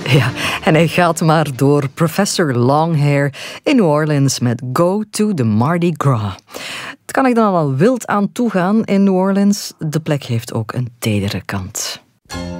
Ja, en hij gaat maar door. Professor Longhair in New Orleans met Go to the Mardi Gras. Het kan ik dan al wild aan toegaan in New Orleans. De plek heeft ook een tedere kant.